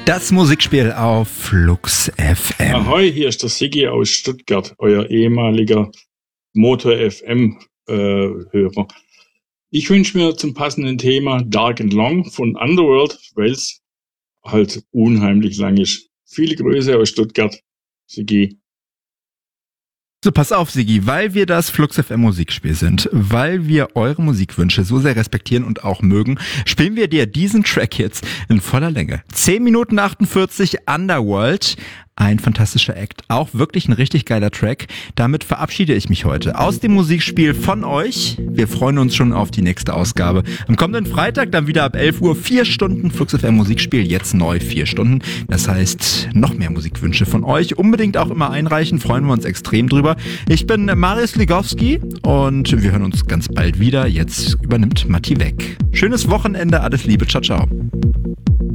Das Musikspiel auf Flux FM. Ahoi, hier ist der Siggi aus Stuttgart, euer ehemaliger Motor FM Hörer. Ich wünsche mir zum passenden Thema Dark and Long von Underworld, weil es halt unheimlich lang ist. Viele Grüße aus Stuttgart, Siggi. So, pass auf, Siggi, weil wir das Flux FM Musikspiel sind, weil wir eure Musikwünsche so sehr respektieren und auch mögen, spielen wir dir diesen Track jetzt in voller Länge. 10 Minuten 48 Underworld. Ein fantastischer Act, auch wirklich ein richtig geiler Track. Damit verabschiede ich mich heute aus dem Musikspiel von euch. Wir freuen uns schon auf die nächste Ausgabe. Am kommenden Freitag dann wieder ab 11 Uhr 4 Stunden Flux FM Musikspiel, jetzt neu 4 Stunden. Das heißt, noch mehr Musikwünsche von euch. Unbedingt auch immer einreichen, freuen wir uns extrem drüber. Ich bin Marius Ligowski und wir hören uns ganz bald wieder. Jetzt übernimmt Matti weg. Schönes Wochenende, alles Liebe, ciao, ciao.